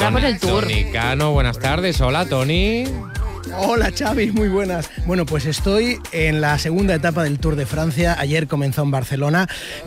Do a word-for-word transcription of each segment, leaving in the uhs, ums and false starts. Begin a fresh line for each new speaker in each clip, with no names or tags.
por el Tour.
Toni Cano, buenas tardes. Hola, Toni.
Hola, Xavi, muy buenas. Bueno, pues estoy en la segunda etapa del Tour de Francia. Ayer comenzó en Barcelona.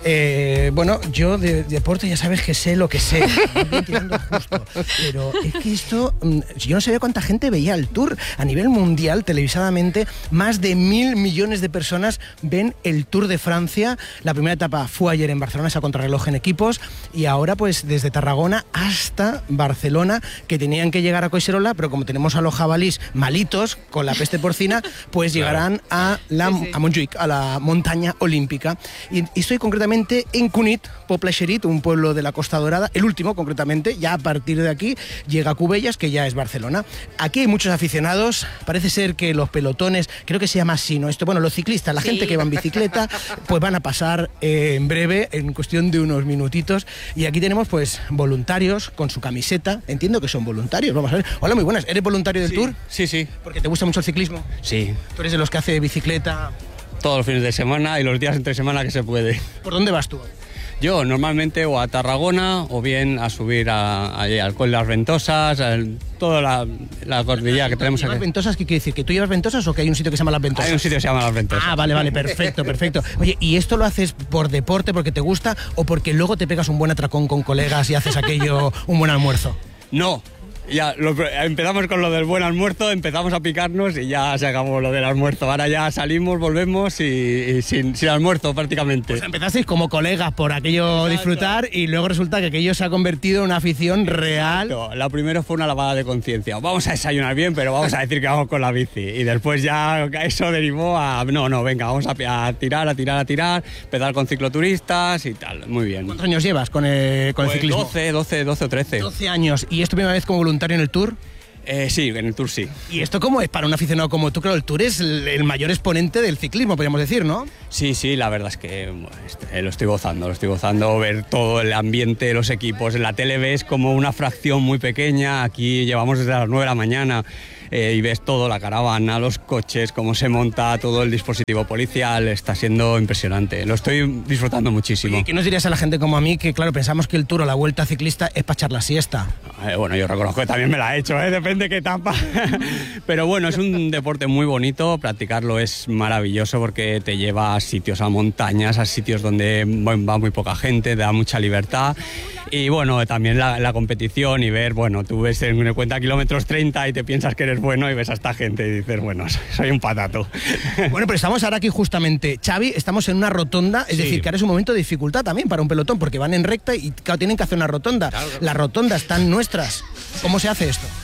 Eh, bueno, yo de, de deporte ya sabes que sé lo que sé. Voy tirando justo. Pero es que esto... Yo no sabía cuánta gente veía el Tour. A nivel mundial, televisadamente, más de mil millones de personas ven el Tour de Francia. La primera etapa fue ayer en Barcelona, esa contrarreloj en equipos. Y ahora, pues, desde Tarragona hasta Barcelona, que tenían que llegar a Collserola, pero como tenemos a los jabalís malitos, con la peste porcina, pues llegarán a, la, sí, sí. a Montjuïc, a la montaña olímpica. Y, y estoy concretamente en Cunit, Pobla-Xerit, un pueblo de la Costa Dorada, el último concretamente. Ya a partir de aquí llega Cubellas, que ya es Barcelona. Aquí hay muchos aficionados, parece ser que los pelotones, creo que se llama así, ¿no? Esto, bueno, los ciclistas, la sí. gente que va en bicicleta, pues van a pasar eh, en breve, en cuestión de unos minutitos. Y aquí tenemos pues voluntarios con su camiseta, entiendo que son voluntarios, vamos a ver. Hola, muy buenas, ¿eres voluntario del
sí,
Tour?
Sí, sí.
¿Porque te gusta mucho el ciclismo?
Sí.
¿Tú eres de los que hace bicicleta?
Todos los fines de semana y los días entre semana que se puede.
¿Por dónde vas tú?
Yo normalmente o a Tarragona o bien a subir a, a, al Coll de las Ventosas, a toda la, la cordillera que tenemos aquí.
¿Las Ventosas qué quiere decir? ¿Que tú llevas Ventosas o que hay un sitio que se llama Las Ventosas?
Hay un sitio que se llama Las Ventosas.
Ah, vale, vale, perfecto, perfecto. Oye, ¿y esto lo haces por deporte, porque te gusta o porque luego te pegas un buen atracón con colegas y haces aquello, un buen almuerzo?
No. Ya lo, empezamos con lo del buen almuerzo, empezamos a picarnos y ya se acabó lo del almuerzo. Ahora ya salimos, volvemos y, y sin, sin almuerzo prácticamente.
Pues empezasteis como colegas por aquello Exacto. disfrutar y luego resulta que aquello se ha convertido en una afición real.
Exacto. La primera fue una lavada de conciencia. Vamos a desayunar bien, pero vamos a decir que vamos con la bici. Y después ya eso derivó a... No, no, venga, vamos a, a tirar, a tirar, a tirar, empezar con cicloturistas y tal. Muy bien.
¿Cuántos años llevas con el, con
pues
el ciclismo?
doce, doce, doce o trece.
doce años. ¿Y es tu primera vez como voluntario en el Tour?
Eh, sí, en el Tour sí.
¿Y esto cómo es para un aficionado como tú? Claro, el Tour es el, el mayor exponente del ciclismo, podríamos decir, ¿no?
Sí, sí, la verdad es que bueno, este, lo estoy gozando, lo estoy gozando, ver todo el ambiente de los equipos. En la tele ves como una fracción muy pequeña, aquí llevamos desde las nueve de la mañana eh, y ves todo, la caravana, los coches, cómo se monta todo el dispositivo policial, está siendo impresionante, lo estoy disfrutando muchísimo.
¿Y qué nos dirías a la gente como a mí, que claro, pensamos que el Tour o la Vuelta Ciclista es para echar la siesta?
Eh, bueno, yo reconozco que también me la he hecho, ¿eh? Depende de qué etapa. Pero bueno, es un deporte muy bonito, practicarlo es maravilloso porque te lleva a sitios, a montañas, a sitios donde va muy poca gente, te da mucha libertad. Y bueno, también la, la competición y ver, bueno, tú ves en cuenta kilómetros treinta y te piensas que eres bueno y ves a esta gente y dices, bueno, soy un patato.
Bueno, pero estamos ahora aquí justamente, Xavi, estamos en una rotonda, es sí. decir, que ahora es un momento de dificultad también para un pelotón, porque van en recta y claro, tienen que hacer una rotonda. Claro. Las rotondas están nuestras. ¿Cómo se hace esto?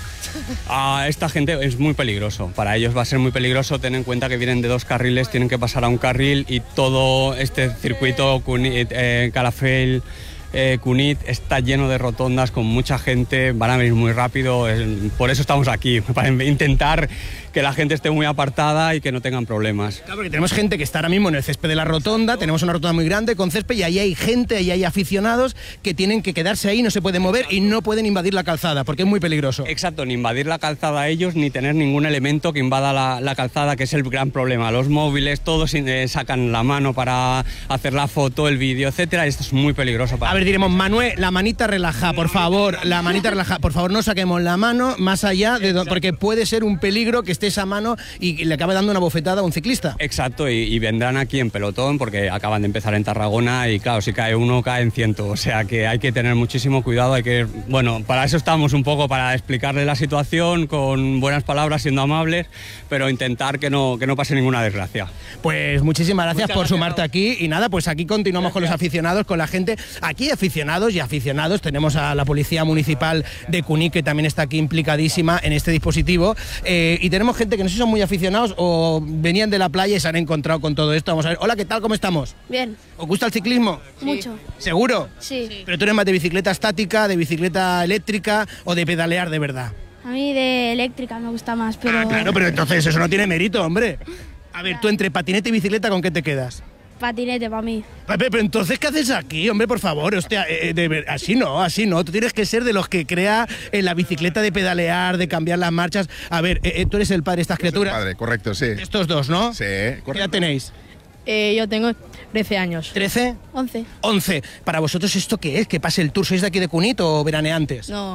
A esta gente es muy peligroso, para ellos va a ser muy peligroso, ten en cuenta que vienen de dos carriles, tienen que pasar a un carril y todo este circuito Cunit, eh, Calafell, eh, Cunit está lleno de rotondas con mucha gente, van a venir muy rápido, eh, por eso estamos aquí, para intentar que la gente esté muy apartada y que no tengan problemas.
Claro, porque tenemos gente que está ahora mismo en el césped de la rotonda, tenemos una rotonda muy grande con césped y ahí hay gente, ahí hay aficionados que tienen que quedarse ahí, no se pueden mover y no pueden invadir la calzada porque es muy peligroso.
Exacto, ni invadir la calzada a ellos ni tener ningún elemento que invada la, la calzada, que es el gran problema. Los móviles, todos eh, sacan la mano para hacer la foto, el vídeo, etcétera, y esto es muy peligroso para...
A ver, diremos, Manuel, la manita relaja, por favor, la manita relaja, por favor, no saquemos la mano más allá de do... porque puede ser un peligro que esté esa mano y le acabe dando una bofetada a un ciclista.
Exacto, y, y vendrán aquí en pelotón porque acaban de empezar en Tarragona y claro, si cae uno, caen ciento, o sea que hay que tener muchísimo cuidado, hay que, bueno, para eso estamos un poco, para explicarle la situación con buenas palabras, siendo amables, pero intentar que no, que no pase ninguna desgracia.
Pues muchísimas gracias
Muchas
por
gracias.
sumarte aquí y nada, pues aquí continuamos gracias. Con los aficionados, con la gente, aquí aficionados y aficionados, tenemos a la Policía Municipal de Cunit que también está aquí implicadísima en este dispositivo eh, y tenemos gente que no sé si son muy aficionados o venían de la playa y se han encontrado con todo esto. Vamos a ver, hola, ¿qué tal? ¿Cómo estamos?
Bien.
¿Os gusta el ciclismo?
Sí. Mucho.
¿Seguro?
Sí. sí.
¿Pero tú eres más de bicicleta estática, de bicicleta eléctrica o de pedalear de verdad?
A mí de eléctrica me gusta más, pero...
Ah, claro, pero entonces eso no tiene mérito, hombre. A ver, tú entre patinete y bicicleta, ¿con qué te quedas?
Patinete para mí.
Pero, pero entonces, ¿qué haces aquí, hombre, por favor? Hostia, eh, de ver, así no, así no. Tú tienes que ser de los que crea en la bicicleta de pedalear, de cambiar las marchas. A ver, eh, tú eres el padre de estas criaturas.
Padre, correcto, sí.
Estos dos, ¿no?
Sí, correcto.
¿Qué edad tenéis?
Eh, yo tengo trece años.
¿trece?
once.
once. ¿Para vosotros esto qué es? ¿Que pase el Tour? ¿Sois de aquí de Cunit o veraneantes?
No,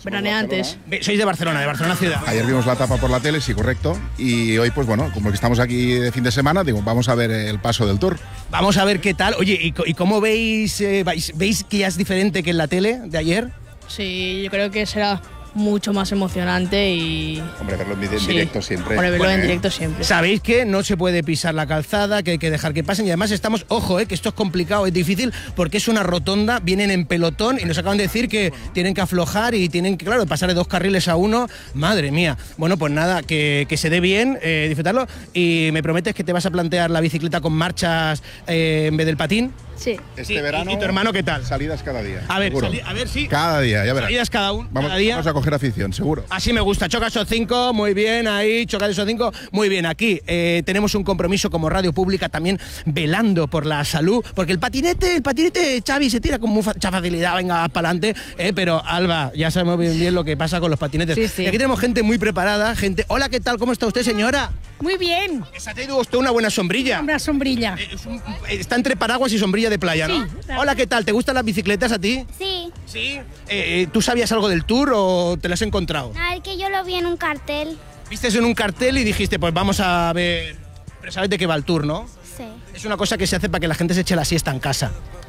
veraneantes.
Sois de Barcelona, de Barcelona ciudad.
Ayer vimos la etapa por la tele, sí, correcto. Y hoy, pues bueno, como que estamos aquí de fin de semana, digo, vamos a ver el paso del Tour.
Vamos a ver qué tal. Oye, ¿y, y cómo veis, eh, veis? ¿Veis que ya es diferente que en la tele de ayer?
Sí, yo creo que será mucho más emocionante y...
Hombre, verlo en
Sí.
directo siempre.
Hombre, verlo
Bueno,
en
¿eh?
directo siempre.
Sabéis que no se puede pisar la calzada, que hay que dejar que pasen y además estamos, ojo, eh, que esto es complicado, es difícil porque es una rotonda, vienen en pelotón y nos acaban de decir que tienen que aflojar y tienen que, claro, pasar de dos carriles a uno. Madre mía. Bueno, pues nada, que, que se dé bien, eh, disfrutarlo y me prometes que te vas a plantear la bicicleta con marchas eh, en vez del patín.
Sí.
Este
Sí,
verano.
¿y tu hermano qué tal?
Salidas cada día.
A ver,
seguro.
sali- a ver si...
Cada día, ya verás.
Salidas cada uno,
Vamos,
cada día.
vamos a coger afición, seguro.
Así me gusta, choca esos cinco, muy bien, ahí, choca esos cinco, muy bien. Aquí eh, tenemos un compromiso como radio pública también velando por la salud, porque el patinete, el patinete, Xavi, se tira con mucha facilidad, venga, para adelante, eh, pero Alba, ya sabemos bien, bien lo que pasa con los patinetes.
Sí, sí.
Y aquí tenemos gente muy preparada, gente... Hola, ¿qué tal? ¿Cómo está usted, señora?
Muy bien,
Se ha traído usted una buena sombrilla.
una sombrilla.
Eh, es un- eh, Está entre paraguas y sombrilla de playa, ¿no?
Sí, claro.
Hola, ¿qué tal? ¿Te gustan las bicicletas a ti?
Sí.
Sí. Eh, eh, ¿Tú sabías algo del tour o te lo has encontrado?
Nada, es que yo lo vi en un cartel.
Viste eso en un cartel y dijiste, pues vamos a ver... Pero sabes de qué va el tour, ¿no?
Sí.
Es una cosa que se hace para que la gente se eche la siesta en casa.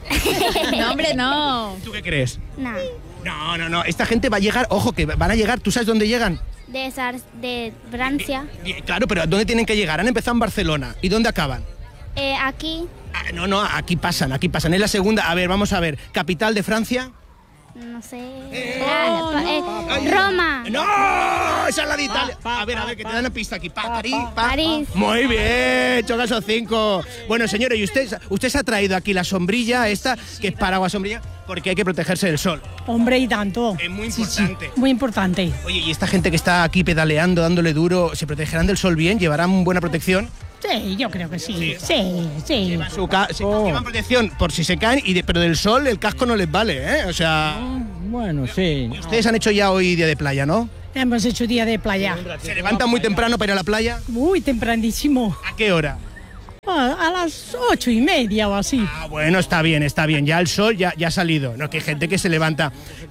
No, hombre, no.
¿Tú qué crees?
Nada.
No, no, no. Esta gente va a llegar, ojo, que van a llegar. ¿Tú sabes dónde llegan?
De, Sar- de Francia.
Y- Claro, pero ¿dónde tienen que llegar? Han empezado en Barcelona. ¿Y dónde acaban?
Eh, aquí,
Ah, no, no, aquí pasan, aquí pasan. Es la segunda. A ver, vamos a ver. ¿Capital de Francia?
no sé. Ah, pa- eh, Roma.
¡No! Esa es la de Italia. A ver, a ver, que te dan la pista aquí. Pa, París, pa.
París.
Muy bien, choca esos cinco. Bueno, señores, ¿y usted, usted se ha traído aquí la sombrilla esta, que es paraguas sombrilla, porque hay que protegerse del sol?
Hombre, y tanto.
Es muy
Sí, sí,
importante.
muy importante.
Oye, ¿y esta gente que está aquí pedaleando, dándole duro, se protegerán del sol bien? ¿Llevarán buena protección?
Sí, yo creo que sí. Sí, sí.
Llevan su ca- sí, llevan protección por si se caen, y de- pero del sol el casco no les vale, ¿eh? O sea,
Bueno, sí.
ustedes han hecho ya hoy día de playa, ¿no?
Hemos hecho día de playa.
¿Se levantan muy temprano para ir a la playa?
Muy tempranísimo.
¿A qué hora?
A, a las ocho y media o así.
Ah, bueno, está bien, está bien. Ya el sol ya, ya ha salido. No, que hay gente que se levanta.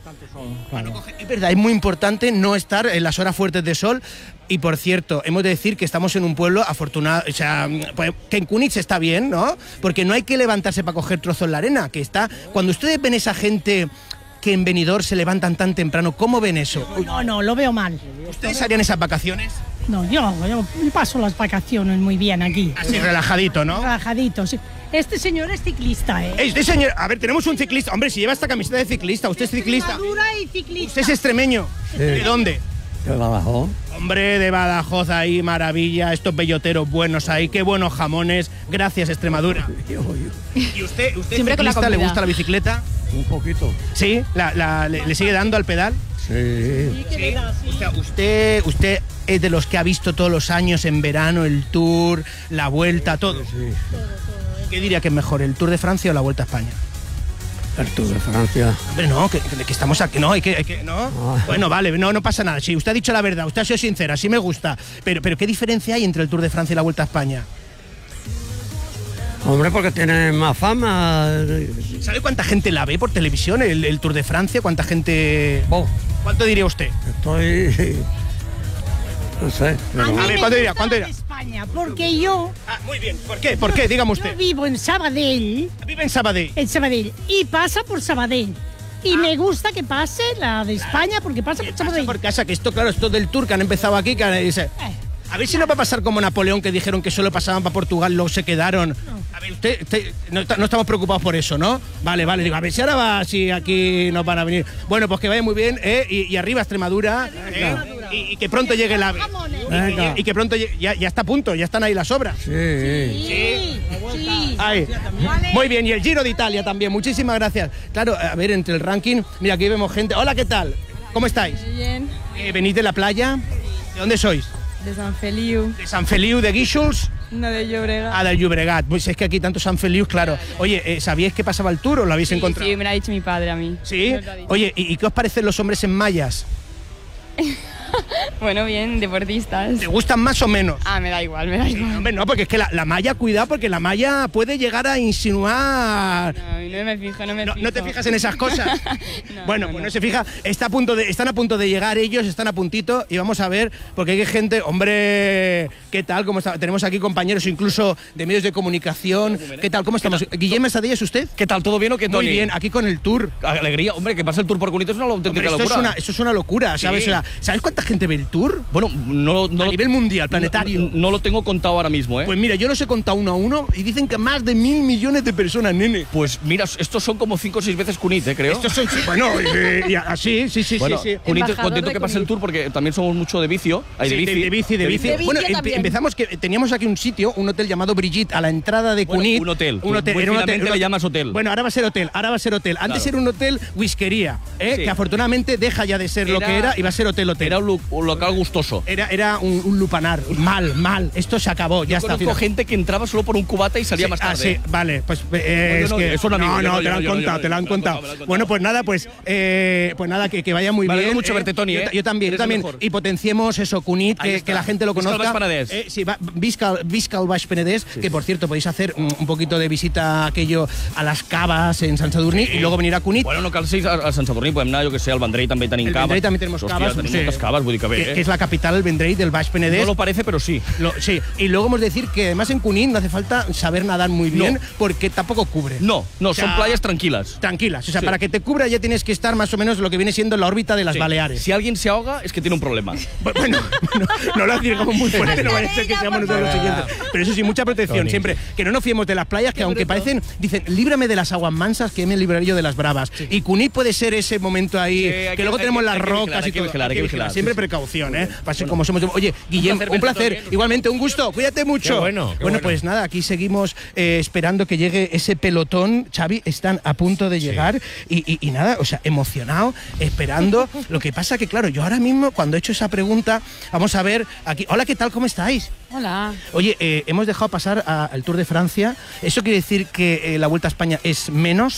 Es verdad, es muy importante no estar en las horas fuertes de sol. Y por cierto, hemos de decir que estamos en un pueblo afortunado, o sea, pues, que en Kunitz está bien, ¿no? Porque no hay que levantarse para coger trozos en la arena, que está... Cuando ustedes ven esa gente que en Benidorm se levantan tan temprano, ¿cómo ven eso?
No, no, lo veo mal.
¿Ustedes harían esas vacaciones?
No, yo, yo paso las vacaciones muy bien aquí.
Así, relajadito, ¿no?
Relajadito, sí. Este señor es ciclista, ¿eh?
Este señor, a ver, tenemos un ciclista. Hombre, si lleva esta camiseta de ciclista, usted es ciclista.
Madura y ciclista.
¿Usted es extremeño? ¿De dónde?
¿De Badajoz?
Hombre, de Badajoz ahí, maravilla, estos belloteros buenos ahí, qué buenos jamones. Gracias, Extremadura. ¿Y usted, usted
Siempre con la
ciclista, le
comida.
gusta la bicicleta?
Un poquito.
¿Sí? ¿La, la- le, le sigue dando al pedal?
Sí.
Sí. O sea, usted, usted es de los que ha visto todos los años en verano el Tour, la Vuelta, todo.
Sí.
¿Qué diría que es mejor, el Tour de Francia o la Vuelta a España?
El Tour de Francia.
Hombre, no, que, que- que estamos aquí, no, hay que, hay que- no. Bueno, vale, no, no pasa nada. Sí, usted ha dicho la verdad, usted ha sido sincera, sí me gusta. Pero, pero ¿qué diferencia hay entre el Tour de Francia y la Vuelta a España?
Hombre, porque tiene más fama.
¿Sabe cuánta gente la ve por televisión, el, el Tour de Francia? ¿Cuánta gente...?
Bo,
¿Cuánto diría usted?
estoy. No sé.
A
pero-
mí
A ver,
me
¿cuánto diría?
gusta
¿Cuánto
la de
diría?
España, porque yo,
Ah, muy bien. ¿Por qué? ¿Por qué? Dígame
yo
usted.
vivo en Sabadell,
Vive en Sabadell.
en Sabadell, y pasa por Sabadell. Y me gusta que pase la de España porque pasa por
Pasa
Sabadell.
por casa, que esto, claro, esto del Tour que han empezado aquí, que han- dice,
Eh,
a ver si no va a pasar como Napoleón, que dijeron que solo pasaban para Portugal, luego se quedaron. A ver, usted, usted- no, está- no estamos preocupados por eso, ¿no? Vale, vale, digo, a ver si ahora va, si aquí nos van a venir. Bueno, pues que vaya muy bien, ¿eh? Y, y arriba Extremadura, ¿eh? Y, y que pronto llegue el ave.
Venga.
Y, y que pronto llegue- ya, ya está a punto, ya están ahí las obras.
Sí.
Sí, sí.
Ahí. Muy bien, y el Giro de Italia también, muchísimas gracias. Claro, a ver, entre el ranking, mira, aquí vemos gente. Hola, ¿qué tal? ¿Cómo estáis?
Bien,
Eh, ¿Venís de la playa? ¿De dónde sois?
de San Feliu,
¿De San Feliu de Guíxols?
no de Llobregat.
Ah, del Llobregat. Pues es que aquí tantos San Felius, claro. Oye, eh, ¿sabíais que pasaba el Tour o lo habéis
Sí,
encontrado?
sí, me lo ha dicho mi padre a mí.
¿Sí?
Me lo ha dicho.
Oye, ¿y, y qué os parecen los hombres en mallas?
Bueno, bien, deportistas.
¿Te gustan más o menos?
Ah, me da igual, me da igual.
Hombre, no, porque es que la, la malla, cuidado, porque la malla puede llegar a insinuar...
No, no me fijo, no me
No,
fijo.
¿no te fijas en esas cosas?
No,
bueno,
no,
pues
no.
no se fija. Está a punto de, están a punto de llegar ellos, están a puntito y vamos a ver, porque hay gente, hombre, ¿qué tal? ¿Cómo está? Tenemos aquí compañeros incluso de medios de comunicación. ¿Qué tal? ¿Cómo estamos? Guillem Estadilla, ¿es usted?
¿Qué tal? ¿Todo bien o qué, Tony?
Muy bien, aquí con el tour.
Alegría, hombre, que pasa el tour por Cunit es una auténtica
Hombre, esto,
locura.
es una, esto es una locura, ¿sabes?
Sí.
O sea, ¿sabes cuánta gente ve el tour?
Bueno, no, no
a nivel mundial, planetario.
No, no lo tengo contado ahora mismo, ¿eh?
Pues mira, yo los he contado uno a uno y dicen que más de mil millones de personas, nene.
Pues mira, estos son como cinco o seis veces Cunit, ¿eh? Creo.
Estos son, bueno, eh, y así, sí, sí,
bueno,
sí, sí.
Cunit,
Embajador
contento
de
que pase el
Cunit.
tour porque también somos mucho de vicio. Hay de
Sí,
bici.
de, bici, de bici.
De vicio
Bueno, empe-
también.
empezamos que teníamos aquí un sitio, un hotel llamado Brigitte, a la entrada de
Bueno,
Cunit.
un hotel.
Un hotel.
Muy
Era un hotel,
finamente
un
le llamas hotel.
Bueno, ahora va a ser hotel, ahora va a ser hotel. Antes
Claro.
era un hotel whiskería, ¿eh?
Sí.
Que afortunadamente deja ya de ser lo
Era-
que era y va a ser hotel hotel.
Era un, lu- un local gustoso.
Era, era un, un lupanar. Mal, mal. Esto se acabó, ya está.
Conozco
final.
gente que entraba solo por un cubata y salía
Sí,
más
ah,
tarde.
sí, vale, pues eh,
No,
es
yo no,
que
es un amigo,
no,
yo
no,
no,
te
yo
lo han
no, yo no,
contado,
yo
te lo
no,
han
me lo han
contado.
contado, me lo han contado.
Bueno, pues nada, pues eh, pues nada, que, que vaya muy
Me
bien.
alegro mucho verte, Tony,
yo,
¿eh?
yo también, yo
Eres el
también.
mejor.
Y potenciemos eso, Cunit,
Ahí
que,
está.
que la gente lo
Visca el
conozca.
Baix Penedès.
Eh, sí, va, Visca, Visca el Baix Penedès, que por cierto podéis hacer un, un poquito de visita aquello a las cavas en Sant Sadurní y luego venir a Cunit.
Bueno, no cal ser a, a Sant Sadurní, podem anar, jo que sé, al Vendrell també tenim
El
caves.
Vendrell també tenemos
Hòstia,
caves,
tenim
sí.
moltes caves, vull dir que bé,
que,
eh?
que es la capital, el Vendrell del Baix Penedès.
No lo parece, pero sí.
Lo- sí, y luego hemos de decir que además en Cunit no hace falta saber nadar muy bien
No.
porque tampoco cubre.
No, no,
O sea,
son playas tranquilas.
Tranquilas, o sea,
Sí.
para que te cubra ya tienes que estar más o menos lo que viene siendo la órbita de las
Sí.
Baleares.
Si alguien se ahoga, es que tiene un problema.
Bueno, bueno, no lo digamos muy fuerte, no vaya a ser que seamos nosotros los siguientes. Pero eso sí, mucha protección
Tony.
siempre. Que no nos fiemos de las playas, que aunque parecen, dicen, líbrame de las aguas mansas, que me libraré yo de las bravas. Y Cunit puede ser ese momento ahí,
Sí,
que,
hay que-
luego
hay
tenemos
que-
las
hay que
rocas
vigilar,
y
hay que
todo.
vigilar, hay que vigilar,
Siempre
sí, sí.
precaución, ¿eh? Para ser como somos. Oye, Guillem,
placer
un
verte,
placer.
Tony.
Igualmente, un gusto. Cuídate mucho.
Qué bueno, qué
bueno,
bueno.
pues nada, aquí seguimos eh, esperando que llegue ese pelotón. Xavi, están a punto de llegar y, y- y nada, o sea, emocionado, esperando. Lo que pasa que, claro, yo ahora mismo, cuando he hecho esa pregunta, vamos a ver aquí. Hola, ¿qué tal? ¿Cómo estáis?
Hola.
Oye, eh, hemos dejado pasar a- al Tour de Francia. ¿Eso quiere decir que eh, la Vuelta a España es menos?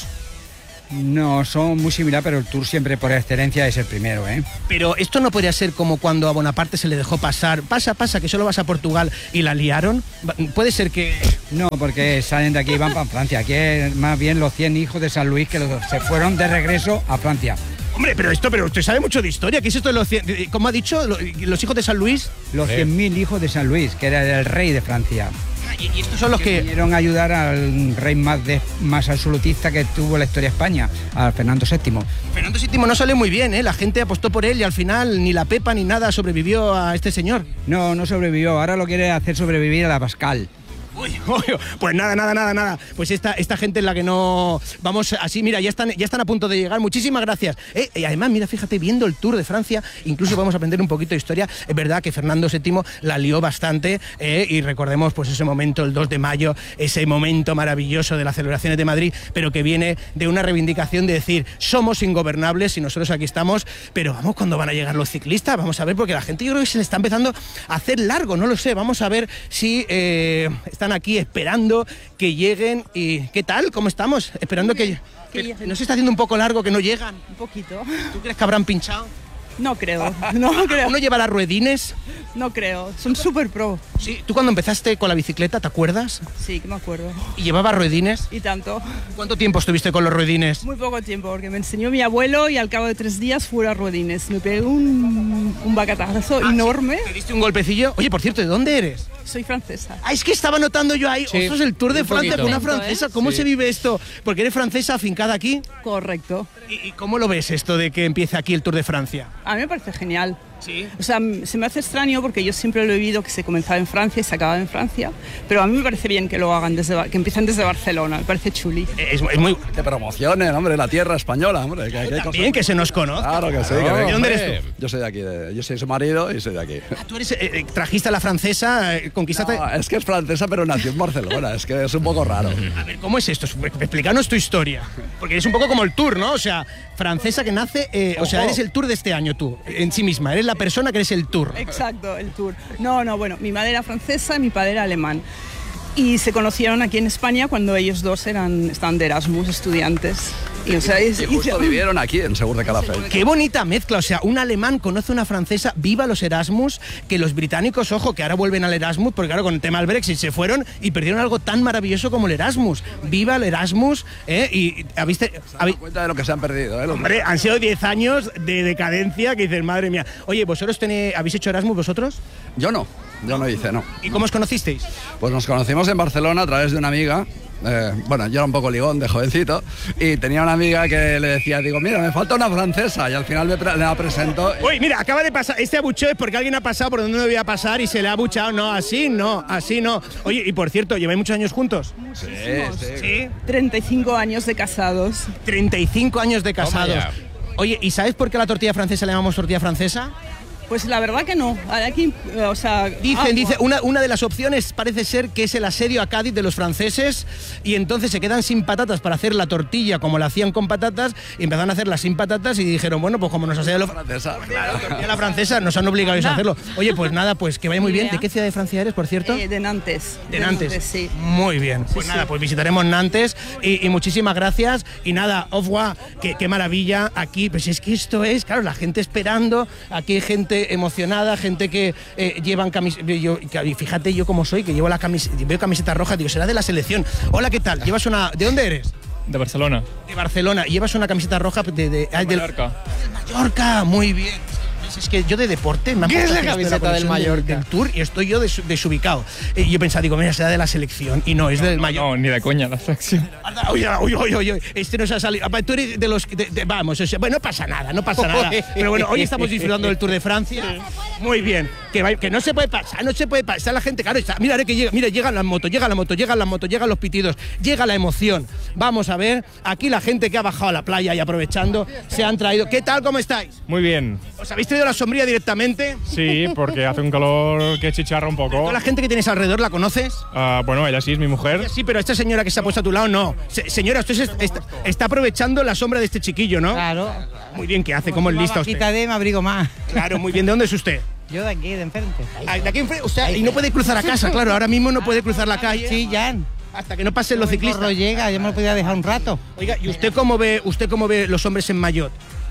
No, son muy similares, pero el Tour siempre por excelencia es el primero, ¿eh?
Pero esto no podría ser como cuando a Bonaparte se le dejó pasar. Pasa, pasa, que solo vas a Portugal y la liaron. Va- Puede ser que...
No, porque salen de aquí y van para Francia. Aquí es más bien los cien hijos de San Luis que los, se fueron de regreso a Francia.
Hombre, pero esto, pero usted sabe mucho de historia. ¿Qué es esto de los... cien- de- ¿Cómo ha dicho? Lo- ¿Los hijos de San Luis?
Los
Eh.
cien mil hijos de San Luis, que era el rey de Francia.
Y, y estos son los que...
Vinieron a ayudar al rey más, de, más absolutista que tuvo la historia de España, a Fernando séptimo.
Fernando séptimo no sale muy bien, ¿eh? La gente apostó por él y al final ni la Pepa ni nada sobrevivió a este señor.
No, no sobrevivió. Ahora lo quiere hacer sobrevivir a la Pascal.
Uy, uy, pues nada, nada, nada, nada. Pues esta, esta gente es la que no... Vamos así, mira, ya están, ya están a punto de llegar. Muchísimas gracias. Eh, y además, mira, fíjate, viendo el Tour de Francia, incluso vamos a aprender un poquito de historia. Es verdad que Fernando séptimo la lió bastante eh, y recordemos pues ese momento, el dos de mayo, ese momento maravilloso de las celebraciones de Madrid, pero que viene de una reivindicación de decir, somos ingobernables y nosotros aquí estamos, pero vamos, ¿cuándo van a llegar los ciclistas? Vamos a ver, porque la gente yo creo que se le está empezando a hacer largo, no lo sé. Vamos a ver si eh, están aquí esperando que lleguen y ¿qué tal? ¿Cómo estamos? Esperando que, que no se está haciendo un poco largo, que no llegan.
Un poquito.
¿Tú crees que habrán pinchado?
No creo, no creo.
¿Uno llevará ruedines?
No creo. Son súper pro.
Sí. ¿Tú cuando empezaste con la bicicleta, te acuerdas?
Sí, que me acuerdo.
¿Y llevabas ruedines?
Y tanto.
¿Cuánto tiempo estuviste con los ruedines?
Muy poco tiempo, porque me enseñó mi abuelo y al cabo de tres días fuera ruedines. Me pegué un, un bacatazo enorme.
¿Te diste un golpecillo? Oye, por cierto, ¿de dónde eres?
Soy francesa.
Ah, es que estaba notando yo ahí,
Sí,
ostras, el Tour de
un
Francia
poquito.
con una
Momento,
francesa.
¿eh?
¿Cómo
Sí.
se vive esto? Porque eres francesa afincada aquí.
Correcto.
¿Y y cómo lo ves esto de que empiece aquí el Tour de Francia?
A mí me parece genial.
Sí.
O sea, m- se me hace extraño porque yo siempre lo he vivido que se comenzaba en Francia y se acababa en Francia, pero a mí me parece bien que lo hagan desde, Ba- que empiecen desde Barcelona, me parece chuli.
Es, es muy...
Que promocionen, hombre, la tierra española, hombre. Que, que hay cosas-
Bien, que se nos conozca.
Claro que sí.
No,
que venga.
¿De dónde
hombre.
eres tú?
Yo soy de aquí, de- yo soy su marido y soy de aquí.
Ah, Tú eres, eh, eh, trajiste a la francesa, eh, conquistaste...
No, es que es francesa, pero nació en Barcelona. Es que es un poco raro.
A ver, ¿cómo es esto? Explícanos tu historia. Porque es un poco como el Tour, ¿no? O sea, francesa que nace... eh, o sea, eres el Tour de este año tú, en sí misma. Eres la persona que eres el Tour.
Exacto, el tour. No, no, bueno, mi madre era francesa, mi padre era alemán. Y se conocieron aquí en España cuando ellos dos eran, estaban de Erasmus, estudiantes. Y, o sea, es,
Y justo vivieron aquí, en Segur de Calafell.
Qué bonita mezcla, o sea, un alemán conoce a una francesa, viva los Erasmus, que los británicos, ojo, que ahora vuelven al Erasmus, porque claro, con el tema del Brexit se fueron y perdieron algo tan maravilloso como el Erasmus. Viva el Erasmus, ¿eh? Y ¿habiste, habéis
cuenta de lo que se han perdido, ¿eh?
Hombre, han sido diez años de decadencia que dices, madre mía. Oye, ¿vosotros tenéis, habéis hecho Erasmus vosotros?
Yo no, yo no hice, no.
¿Y cómo os conocisteis?
Pues nos conocimos en Barcelona a través de una amiga. Eh, bueno, yo era un poco ligón de jovencito y tenía una amiga que le decía, digo, mira, me falta una francesa, y al final me, me la presentó.
Uy, mira, acaba de pasar, este abucheo es porque alguien ha pasado por donde no debía pasar y se le ha abuchado. No, así no, así no. Oye, y por cierto, ¿lleváis muchos años juntos?
Sí, sí.
¿Sí?
treinta y cinco años de casados.
treinta y cinco años de casados. Oye, ¿y sabes por qué a la tortilla francesa le llamamos tortilla francesa?
Pues la verdad que no. Aquí, o sea,
Dicen,
ah,
dice, una, una de las opciones parece ser que es el asedio a Cádiz de los franceses y entonces se quedan sin patatas para hacer la tortilla como la hacían con patatas y empezaron a hacerla sin patatas y dijeron, bueno, pues como nos asedia los
francesa,
claro, la tortilla la francesa, nos han obligado a hacerlo. Oye, pues nada, pues que vaya muy bien. ¿De qué ciudad de Francia eres, por cierto?
Eh, de Nantes.
De Nantes.
Nantes, sí.
Muy bien. Pues
Sí,
nada,
sí.
pues visitaremos Nantes y, y muchísimas gracias. Y nada, au revoir, qué, qué maravilla aquí. Pues es que esto es, claro, la gente esperando, aquí hay gente emocionada, gente que eh, llevan camisetas. Y fíjate yo cómo soy, que llevo la camiseta, veo camiseta roja, digo, será de la selección. Hola, ¿qué tal? ¿Llevas una. ¿De dónde eres?
De Barcelona.
De Barcelona. ¿Y llevas una camiseta roja de, de, ah, del
Mallorca.
Mallorca? Muy bien. Es que yo de deporte me han
¿Qué es
puesto
la
aquí esto de
camiseta del
conexión
Mallorca?
Del tour y estoy yo des, desubicado. Y yo pensaba, digo, mira, será de la selección y no, es del
No,
Mallorca.
no, ni de coña la selección.
Oye, oye, oye, oye, este nos ha salido. Apa, Tú eres de los. de- de- vamos, o sea, bueno, no pasa nada, no pasa nada. Pero bueno, hoy estamos disfrutando del Tour de Francia. Muy bien. Que, va- que no se puede pasar, no se puede pasar. Está la gente, claro, está. Mira, que llega, mira, llegan las motos, llega la moto, llegan las motos, llegan los pitidos, llega la emoción. Vamos a ver, aquí la gente que ha bajado a la playa y aprovechando, se han traído. ¿Qué tal? ¿Cómo estáis?
Muy bien.
¿Os habéis traído la sombrilla directamente?
Sí, porque hace un calor que chicharra un poco.
¿Toda la gente que tienes alrededor la conoces?
Ah, bueno, ella sí es mi mujer.
Sí, pero esta señora que se ha puesto a tu lado, no. Se- señora, usted se- está, está aprovechando la sombra de este chiquillo, ¿no?
Claro.
Muy bien, ¿qué hace? ¿Cómo es lista usted?
Quita de me abrigo más.
Claro, muy bien. ¿De dónde es usted?
Yo de aquí, de enfrente.
Ah, de aquí enfrente. Usted, y no puede cruzar a casa, claro. Ahora mismo no puede cruzar la calle.
Sí, ya.
Hasta que no pasen los
El
ciclistas.
corro llega, ya me lo podía dejar un rato.
Oiga, ¿y usted cómo ve, usted cómo ve los hombres en maillot?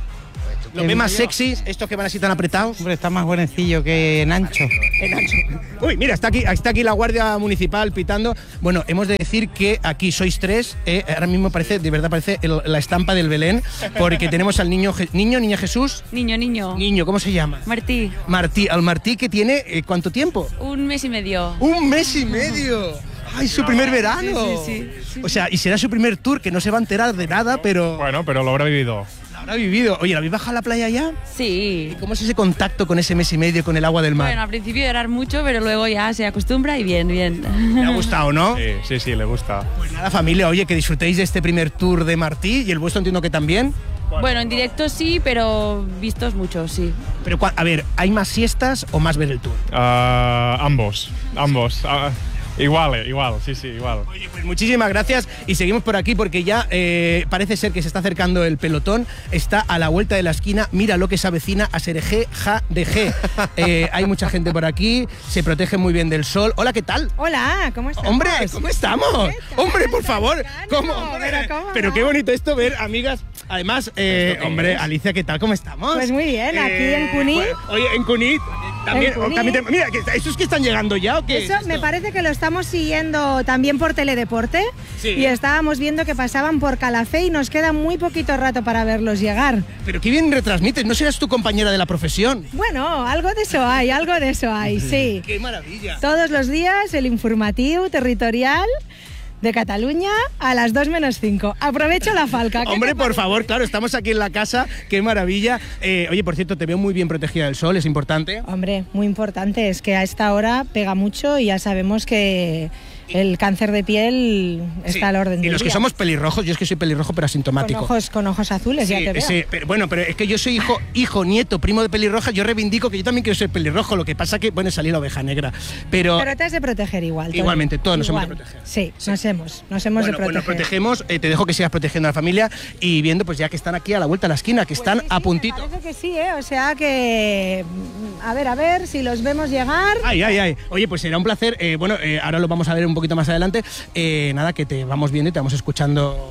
¿Los
¿En
ve más
maillot?
sexys, estos que van así tan apretados?
Hombre, está más buenecillo que en ancho.
En ancho. Uy, mira, está aquí, está aquí la Guardia Municipal pitando. Bueno, hemos de decir que aquí sois tres. eh, ahora mismo parece, de verdad parece el- la estampa del Belén, porque tenemos al niño, Je- niño, niña Jesús.
Niño, niño.
Niño, ¿cómo se llama?
Martí,
Martí, al Martí que tiene, eh, ¿cuánto tiempo?
un mes y medio.
Un mes y medio. ¡Ay, su primer verano!
Sí, sí, sí.
O sea, y será su primer tour, que no se va a enterar de nada, pero
Bueno, pero lo habrá vivido.
lo habrá vivido. Oye, ¿la habéis bajado a la playa ya?
Sí.
¿Y cómo es ese contacto con ese mes y medio con el agua del mar?
Bueno, al principio llorar mucho, pero luego ya se acostumbra y bien, bien.
¿Le ha gustado, no?
Sí, sí, sí, le gusta.
Pues nada, familia, oye, que disfrutéis de este primer tour de Martí y el vuestro entiendo que también.
Bueno, en directo sí, pero vistos muchos, sí.
Pero, cua- a ver, ¿hay más siestas o más ver el tour?
Ah, ambos, ambos. Ah, igual, eh, igual, sí, sí, igual.
Oye, pues muchísimas gracias y seguimos por aquí porque ya eh, parece ser que se está acercando el pelotón, está a la vuelta de la esquina, mira lo que se avecina a Serejé, ja de G. Eh, hay mucha gente por aquí, se protege muy bien del sol. Hola, ¿qué tal?
Hola, ¿cómo estamos?
Hombre, ¿cómo estamos? Hombre, por favor, ¿cómo?
Pero, ¿cómo
Pero
no?
qué bonito esto ver, amigas. Además, eh, hombre, Alicia, ¿qué tal? ¿Cómo estamos?
Pues muy bien, aquí en Cunit.
pues, oye, en Cunit. También,
En Cunit.
también te- mira, que- ¿estos que están llegando ya o qué?
Eso me parece que lo estamos siguiendo también por Teledeporte.
Sí.
Y estábamos viendo que pasaban por Calafell y nos queda muy poquito rato para verlos llegar.
Pero qué bien retransmites, ¿no serás tu compañera de la profesión?
Bueno, algo de eso hay, algo de eso hay, sí.
¡Qué maravilla!
Todos los días el informativo territorial de Cataluña a las dos menos cinco. Aprovecho la falca. ¿qué
Hombre,
te
por
parece?
favor, claro, estamos aquí en la casa, qué maravilla. Eh, oye, por cierto, te veo muy bien protegida del sol, es importante.
Hombre, muy importante, es que a esta hora pega mucho y ya sabemos que el cáncer de piel está
Sí.
al orden
Y
del
los que
día.
somos pelirrojos, yo es que soy pelirrojo pero
con
asintomático.
ojos, con ojos azules, ya
Sí,
te veo.
sí, pero bueno, pero es que yo soy hijo, hijo, nieto, primo de pelirroja, yo reivindico que yo también quiero ser pelirrojo, lo que pasa que, bueno, salí la oveja negra, pero...
Pero te has de proteger igual. Tony.
Igualmente, todos nos hemos de
Igual.
proteger.
Sí, nos hemos, nos hemos
bueno,
de
bueno,
proteger.
protegemos, eh, te dejo que sigas protegiendo a la familia y viendo pues ya que están aquí a la vuelta de la esquina, que están a puntito.
Parece que sí, ¿eh? O sea que... mm, A ver, a ver si los vemos llegar.
Ay, ay, ay. Oye, pues será un placer. Eh, bueno, eh, ahora lo vamos a ver un poquito más adelante. Eh, nada, que te vamos viendo y te vamos escuchando.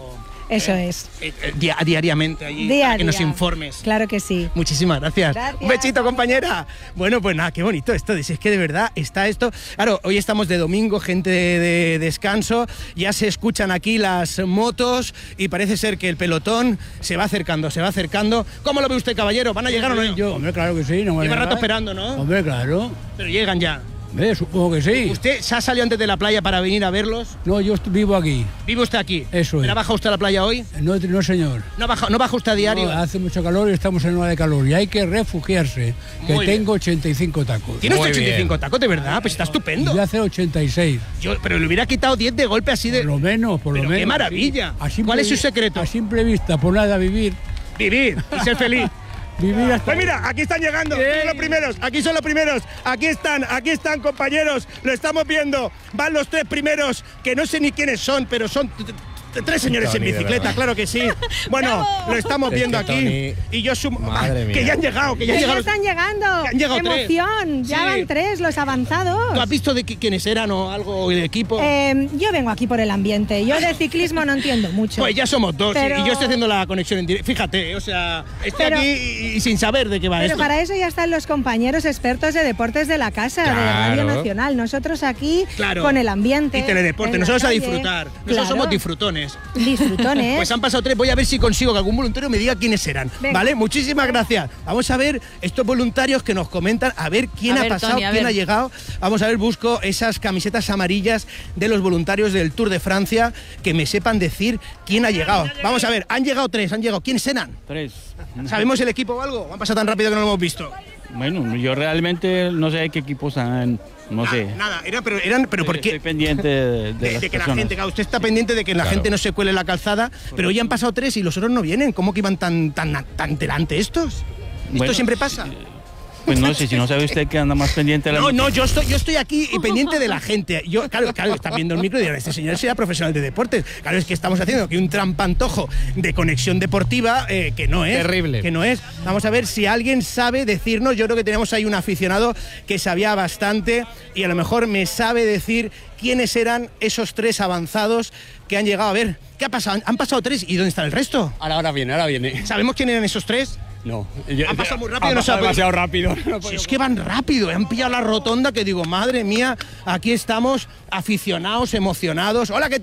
Eso es.
Eh, eh, dia- diariamente allí,
Día
para
a
que nos
día.
informes.
Claro que sí.
Muchísimas gracias.
Gracias.
Un besito, compañera. Bueno, pues nada, qué bonito esto. Es que de verdad está esto. Claro, hoy estamos de domingo, gente de, de descanso. Ya se escuchan aquí las motos y parece ser que el pelotón se va acercando, se va acercando. ¿Cómo lo ve usted, caballero? ¿Van a llegar o no?
Yo, hombre, claro que sí. No
Lleva rato esperando, ¿no?
Hombre, claro.
Pero llegan ya.
Eh, supongo que sí.
¿Usted se ha salido antes de la playa para venir a verlos?
No, yo est- vivo aquí.
¿Vive usted aquí?
Eso es.
¿Pero ha bajado usted a la playa hoy?
No, no señor.
¿No baja, no baja usted a diario?
No, hace mucho calor y estamos en hora de calor. Y hay que refugiarse. Que
Muy bien.
tengo ochenta y cinco tacos.
¿Tiene usted
Muy
ochenta y cinco
bien.
tacos, de verdad? Pues está estupendo.
Y yo hace ochenta y seis.
Yo, pero le hubiera quitado diez de golpe así de...
Por lo menos, por lo
Pero
menos.
qué maravilla.
sí. A simple
¿Cuál es su
vi-
secreto?
A simple vista, por nada, vivir.
Vivir y ser feliz.
Vivir hasta...
Pues mira, aquí están llegando, aquí son los primeros, aquí son los primeros, aquí están, aquí están, compañeros, lo estamos viendo, van los tres primeros, que no sé ni quiénes son, pero son t- t- tres señores
Tony,
en
de
bicicleta,
verdad.
claro que sí. Bueno, lo estamos
Es
viendo
que
aquí
Tony,
y yo sumo...
madre
Ah,
mía.
que ya han llegado, que ya
Que
han
ya
llegado.
están llegando.
han llegado tres.
Emoción. Ya
Sí.
van tres los avanzados.
¿Tú has visto de qui- quiénes eran o algo del equipo?
Eh, yo vengo aquí por el ambiente. Yo de ciclismo no entiendo mucho.
Pues ya somos dos,
Pero-
y yo estoy haciendo la conexión en directo. Fíjate, o sea, estoy
Pero-
aquí y, y sin saber de qué va
Pero
esto.
para eso ya están los compañeros expertos de deportes de la casa, de Radio
Claro.
Nacional. Nosotros aquí
Claro.
con el ambiente.
Y teledeporte,
en la
nosotros a
calle.
disfrutar. Nosotros
Claro.
somos disfrutones.
Disfrutones.
Pues han pasado tres, voy a ver si consigo que algún voluntario me diga quiénes eran.
Venga.
¿Vale? Muchísimas gracias. Vamos a ver estos voluntarios que nos comentan, a ver quién
A
ha
ver,
pasado,
Tony, a
quién
ver.
ha llegado. Vamos a ver, busco esas camisetas amarillas de los voluntarios del Tour de Francia que me sepan decir quién ha llegado. Vamos a ver, han llegado tres, han llegado. ¿Quiénes eran?
Tres.
¿Sabemos el equipo o algo? ¿Han pasado tan rápido que no lo hemos visto?
Bueno, yo realmente no sé qué equipos han, no sé.
Nada, era, pero eran, pero ¿por qué?
Estoy pendiente de, de
De,
las
de que la
personas.
gente, claro, usted está pendiente de que la
Claro.
gente no se cuele en la calzada, pero hoy han pasado tres y los otros no vienen. ¿Cómo que iban tan, tan, tan delante estos? ¿Esto
Bueno,
siempre pasa?
Pues no sé, si no sabe usted que anda más pendiente de la
No, no, yo estoy, yo estoy aquí y pendiente de la gente. Yo, claro, claro, está viendo el micro y dirán, este señor será profesional de deportes. Claro, es que estamos haciendo aquí un trampantojo de conexión deportiva eh, que no es.
Terrible.
Que no es. Vamos a ver si alguien sabe decirnos. Yo creo que tenemos ahí un aficionado que sabía bastante y a lo mejor me sabe decir quiénes eran esos tres avanzados que han llegado. A ver, ¿qué ha pasado? Han pasado tres y ¿dónde está el resto?
Ahora, ahora viene, ahora viene.
¿Sabemos quién eran esos tres?
No.
Han pasado muy rápido,
Ha
no se ha
pasado
podido-
demasiado rápido.
Si es que van rápido, han pillado la rotonda que digo, madre mía, aquí estamos aficionados, emocionados. Hola, ¿qué tal?